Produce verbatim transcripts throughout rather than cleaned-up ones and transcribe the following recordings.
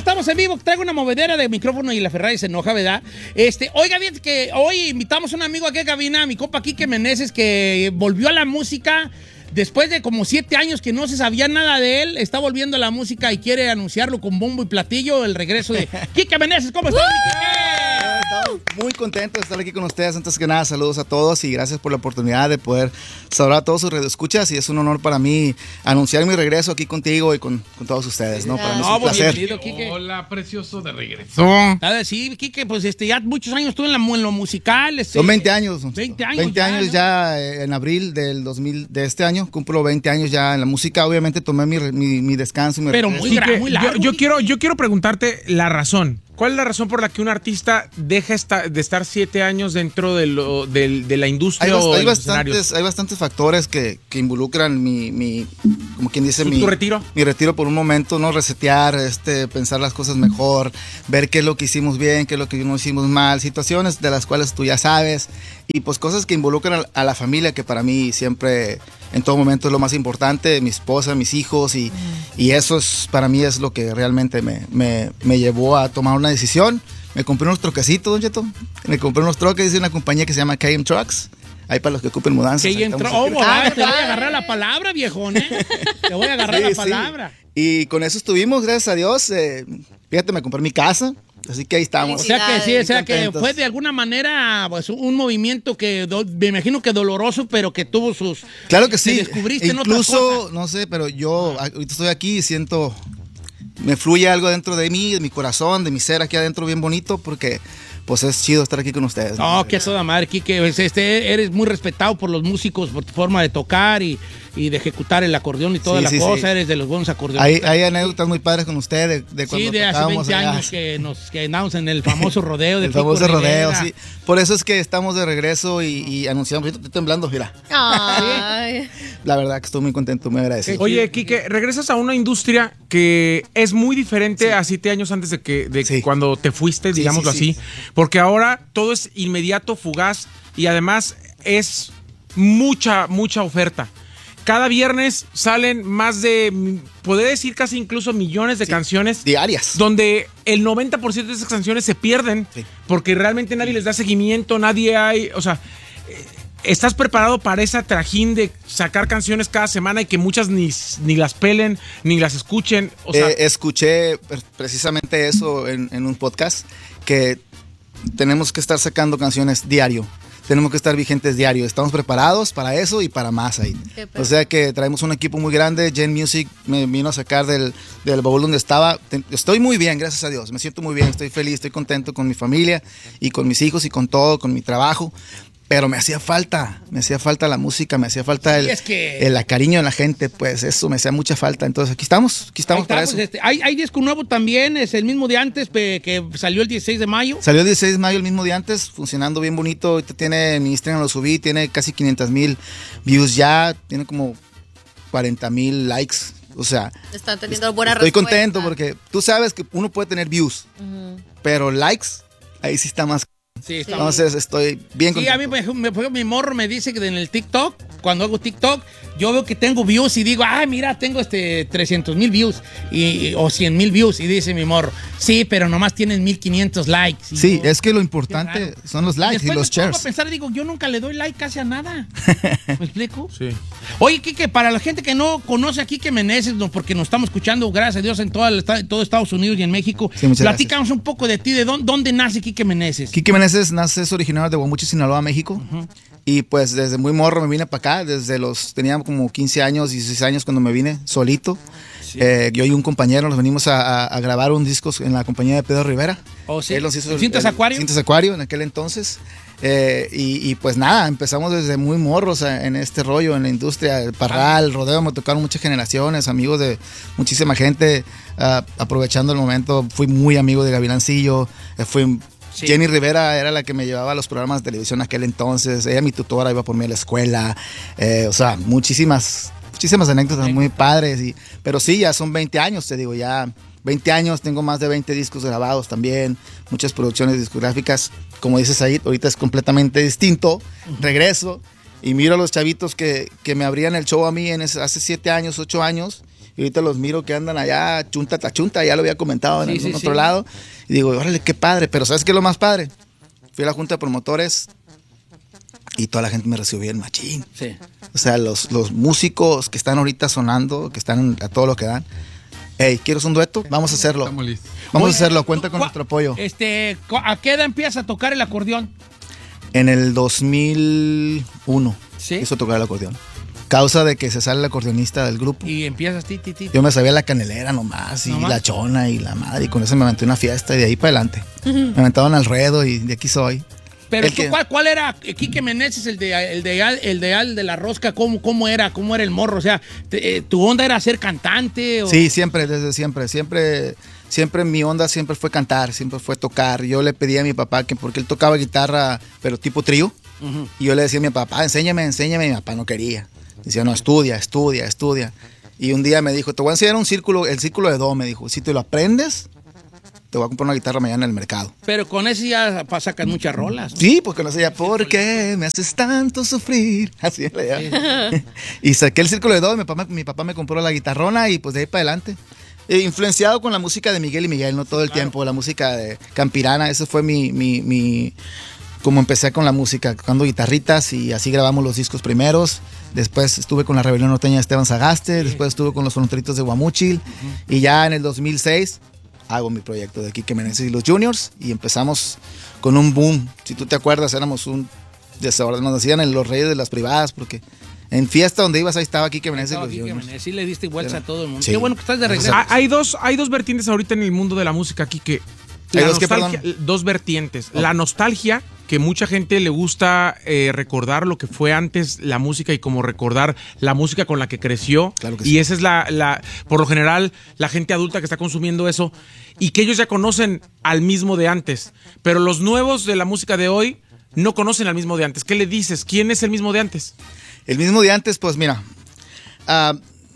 estamos en vivo. Traigo una movedera de micrófono y la Ferrari se enoja, ¿verdad? Este, oiga, bien que hoy invitamos a un amigo aquí a cabina, mi compa Quique Meneses, que volvió a la música después de como siete años que no se sabía nada de él. Está volviendo a la música y quiere anunciarlo con bombo y platillo, el regreso de Quique Meneses. ¿Cómo estás, Quique? Estamos muy contentos de estar aquí con ustedes. Antes que nada, saludos a todos y gracias por la oportunidad de poder saludar a todos sus radioescuchas. Y es un honor para mí anunciar mi regreso aquí contigo y con, con todos ustedes, ¿no? Para mí es un placer. Quique. Hola, precioso, de regreso. A sí, Quique, pues este, ya muchos años estuve en, la, en lo musical. Este, Son veinte años. veinte años. veinte ya, años ¿no? ya eh, en abril del dos mil de este año. Cumplo veinte años ya en la música. Obviamente tomé mi, mi, mi descanso. Mi Pero regreso. muy, gra- Quique, muy largo. yo, yo quiero, yo quiero preguntarte la razón. ¿Cuál es la razón por la que un artista deja esta, de estar siete años dentro de, lo, de, de la industria Hay, o hay de los escenarios? bastantes, hay bastantes factores que, que involucran mi, mi, como quien dice, ¿Tu- mi tu retiro? Mi retiro por un momento, ¿no? Resetear, este, pensar las cosas mejor, ver qué es lo que hicimos bien, qué es lo que no hicimos mal, situaciones de las cuales tú ya sabes, y pues cosas que involucran a, a la familia, que para mí siempre, en todo momento es lo más importante, mi esposa, mis hijos, y, mm. y eso es, para mí es lo que realmente me, me, me llevó a tomar una decisión. Me compré unos troquecitos, Don Cheto. Me compré unos troques de una compañía que se llama K M Trucks. Ahí para los que ocupen mudanzas. Que entró, oh, ah, te voy a agarrar la palabra, viejón, ¿eh? Te voy a agarrar sí, la palabra. Sí. Y con eso estuvimos, gracias a Dios. Eh, fíjate, me compré mi casa. Así que ahí estamos. O sea que sí, o sea que fue de alguna manera pues, un movimiento que do, me imagino que doloroso, pero que tuvo sus... Claro que sí. Descubriste incluso, en otras cosas. No sé, pero yo ahorita estoy aquí y siento... Me fluye algo dentro de mí, de mi corazón, de mi ser aquí adentro bien bonito, porque pues es chido estar aquí con ustedes. No, ¿no? Que toda madre, Quique. Este, eres muy respetado por los músicos, por tu forma de tocar y, y de ejecutar el acordeón y toda sí, la sí, cosa. Sí. Eres de los buenos acordeonistas. Hay, hay anécdotas muy padres con usted de, de cuando sí, de hace veinte allá. años que nos que andamos en el famoso rodeo de El famoso Pico rodeo, Rivera. sí. Por eso es que estamos de regreso y, y anunciamos. Estoy temblando, mira. Ay. La verdad que estoy muy contento, muy agradecido. Oye, Quique, regresas a una industria que es muy diferente sí. a siete años antes de que de sí. cuando te fuiste, digámoslo sí, sí, así. Sí. Porque ahora todo es inmediato, fugaz y además es mucha, mucha oferta. Cada viernes salen más de, podría decir casi incluso millones de sí, canciones. Diarias. Donde el noventa por ciento de esas canciones se pierden sí. porque realmente nadie les da seguimiento, nadie hay, o sea, ¿estás preparado para esa trajín de sacar canciones cada semana y que muchas ni, ni las pelen, ni las escuchen? O sea, eh, escuché precisamente eso en, en un podcast, que tenemos que estar sacando canciones diario. Tenemos que estar vigentes diario. Estamos preparados para eso y para más ahí. O sea que traemos un equipo muy grande. Gen Music me vino a sacar del, del baúl donde estaba. Estoy muy bien, gracias a Dios. Me siento muy bien, estoy feliz, estoy contento con mi familia y con mis hijos y con todo, con mi trabajo. Pero me hacía falta, me hacía falta la música, me hacía falta el, sí, es que... el, el cariño de la gente, pues eso me hacía mucha falta. Entonces aquí estamos, aquí estamos para eso. Este, hay, hay disco nuevo también, es el mismo de antes, pe, que salió el dieciséis de mayo. Salió el dieciséis de mayo, el mismo de antes, funcionando bien bonito. Ahorita tiene, en mi Instagram lo subí, tiene casi quinientos mil views ya, tiene como cuarenta mil likes. O sea, están teniendo buena estoy respuesta. contento porque tú sabes que uno puede tener views, uh-huh. pero likes, ahí sí está más. Sí, está Entonces muy... estoy bien contento. Sí, a mí me, me, mi morro me dice que en el TikTok, cuando hago TikTok, yo veo que tengo views y digo, ay, mira, tengo este trescientos mil views y, o cien mil views. Y dice mi morro, sí, pero nomás tienen mil quinientos likes. Y sí, yo, es que lo importante son los likes y, y los shares. Después me pongo a pensar, digo, yo nunca le doy like casi a nada. ¿Me explico? Sí. Oye, Quique, para la gente que no conoce a Quique Meneses, no, porque nos estamos escuchando, gracias a Dios, en todo, el, todo Estados Unidos y en México, sí, platícanos un poco de ti, de dónde, dónde nace Quique Meneses. Quique Meneses nace, es originario de Guamuchi, Sinaloa, México. Uh-huh. Y pues desde muy morro me vine para acá, desde los, tenía como quince años, dieciséis años cuando me vine solito. Sí. Eh, yo y un compañero nos venimos a, a, a grabar un disco en la compañía de Pedro Rivera. Oh, sí. Él nos hizo ¿Cintas Acuario? Cintas Acuario en aquel entonces. Eh, y, y pues nada, empezamos desde muy morros en este rollo, en la industria, el parral, el rodeo, me tocaron muchas generaciones, amigos de muchísima gente. Uh, aprovechando el momento, fui muy amigo de Gavilancillo, eh, fui... Sí. Jenny Rivera era la que me llevaba a los programas de televisión en aquel entonces. Ella, mi tutora, iba por mí a la escuela. Eh, o sea, muchísimas, muchísimas anécdotas sí. muy padres. Y, pero sí, ya son veinte años, te digo, ya veinte años. Tengo más de veinte discos grabados también. Muchas producciones discográficas. Como dices ahí, ahorita es completamente distinto. Uh-huh. Regreso y miro a los chavitos que, que me abrían el show a mí en ese, hace siete años, ocho años. Y ahorita los miro que andan allá, chunta tachunta, ya lo había comentado en Sí, algún sí, otro sí. lado. Y digo, órale, qué padre. Pero ¿sabes qué es lo más padre? Fui a la junta de promotores y toda la gente me recibió bien machín. Sí. O sea, los, los músicos que están ahorita sonando, que están a todo lo que dan. Hey, ¿quieres un dueto? Vamos a hacerlo. Estamos listos. Vamos Oye, a hacerlo, cuenta ¿tú con cua- nuestro apoyo. Este, cu- ¿a qué edad empiezas a tocar el acordeón? En el dos mil uno Sí. hizo tocar el acordeón. Causa de que se sale el acordeonista del grupo. Y empiezas ti, ti, ti. Yo me sabía la canelera nomás y ¿Nomás? la chona y la madre. Y con eso me aventé una fiesta y de ahí para adelante. Me aventaban al ruedo y de aquí soy. Pero El tú, que- ¿cuál, ¿cuál era eh, Quique Meneses, el de el de Al, el de, Al de la Rosca? ¿Cómo, cómo era? ¿Cómo era el morro? O sea, te- eh, ¿tu onda era ser cantante? O... Sí, siempre, desde siempre. Siempre, siempre mi onda siempre fue cantar, siempre fue tocar. Yo le pedí a mi papá que, porque él tocaba guitarra, pero tipo trío. Ujú. Y yo le decía a mi papá, enséñame, enséñame. Y mi papá no quería. Decía, no, estudia, estudia, estudia. Y un día me dijo, te voy a enseñar un círculo, el círculo de do, me dijo. Si te lo aprendes, te voy a comprar una guitarra mañana en el mercado. Pero con ese ya pa- sacas muchas rolas. Sí, porque no sé ya, ¿por qué me haces tanto sufrir? Así le llamo. Y saqué el círculo de do, y mi papá, mi papá me compró la guitarrona y pues de ahí para adelante. Eh, influenciado con la música de Miguel y Miguel, no todo el tiempo, la música de Campirana, eso fue mi, mi, mi, como empecé con la música, tocando guitarritas y así grabamos los discos primeros. Después estuve con la Rebelión Norteña de Esteban Sagaste, después estuve con los Fronteritos de Guamúchil y ya en el dos mil seis hago mi proyecto de Quique Meneses y los Juniors y empezamos con un boom. Si tú te acuerdas, éramos un desorden, nos decían en los reyes de las privadas porque en fiesta donde ibas ahí estaba Quique Meneses y Estaba los Quique Juniors. Meneses, sí le diste vueltas a todo el mundo. Sí. Qué bueno que estás de regreso. Ah, hay, dos, hay dos vertientes ahorita en el mundo de la música aquí que... ¿Hay la dos qué, nostalgia- perdón? dos vertientes. La nostalgia, que mucha gente le gusta eh, recordar lo que fue antes la música y como recordar la música con la que creció. Claro que y sí. esa es la, la, por lo general, la gente adulta que está consumiendo eso y que ellos ya conocen al mismo de antes. Pero los nuevos de la música de hoy no conocen al mismo de antes. ¿Qué le dices? ¿Quién es el mismo de antes? El mismo de antes, pues mira, ah,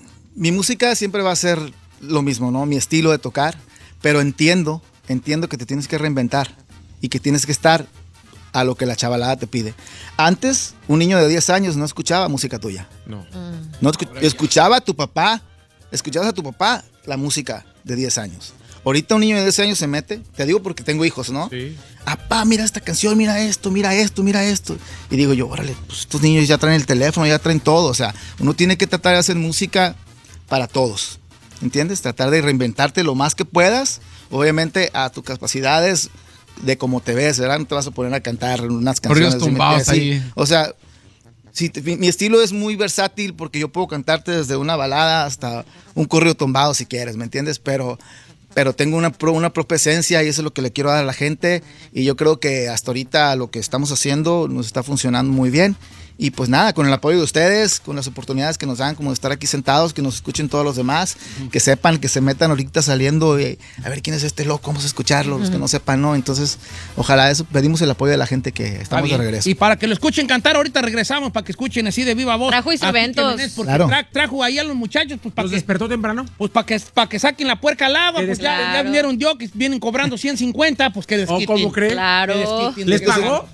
mi música siempre va a ser lo mismo, ¿no? Mi estilo de tocar, pero entiendo, entiendo que te tienes que reinventar y que tienes que estar a lo que la chavalada te pide. Antes, un niño de diez años no escuchaba música tuya. No. No escu- escuchaba a tu papá, escuchabas a tu papá la música de diez años. Ahorita un niño de diez años se mete, te digo porque tengo hijos, ¿no? Sí. Apá, mira esta canción, mira esto, mira esto, mira esto. Y digo yo, órale, pues estos niños ya traen el teléfono, ya traen todo. O sea, uno tiene que tratar de hacer música para todos. ¿Entiendes? Tratar de reinventarte lo más que puedas. Obviamente a tus capacidades de cómo te ves, ¿verdad? No te vas a poner a cantar unas Corridos canciones. ¿sí me tumbados entiendes? Sí. ahí. O sea, sí, te- mi, mi estilo es muy versátil porque yo puedo cantarte desde una balada hasta un corrido tumbado si quieres, ¿me entiendes? Pero, pero tengo una, pro- una propia esencia y eso es lo que le quiero dar a la gente y yo creo que hasta ahorita lo que estamos haciendo nos está funcionando muy bien. Y pues nada, con el apoyo de ustedes, con las oportunidades que nos dan, como de estar aquí sentados, que nos escuchen todos los demás, que sepan, que se metan ahorita saliendo, y, a ver quién es este loco, vamos a escucharlo, los que no sepan, ¿no? Entonces, ojalá eso, pedimos el apoyo de la gente que Está estamos de bien. regreso. Y para que lo escuchen cantar, ahorita regresamos para que escuchen así de viva voz. Trajo a Quique instrumentos. Meneses, porque Claro. tra- trajo ahí a los muchachos, pues para ¿Los que, despertó temprano? pues, para que, para que saquen la puerca al agua. Que Pues ya, Claro. ya vinieron yo, que vienen cobrando ciento cincuenta, pues que desquiten. ¿Cómo creen? Claro. Que desquiten, ¿Les desquiten. pagó?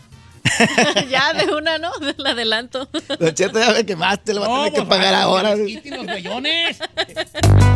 Ya de una, ¿no? Del adelanto. Don Cheto, ya me quemaste, lo va a No, tener que pues, pagar vale, ahora. que desquiten los güeyones.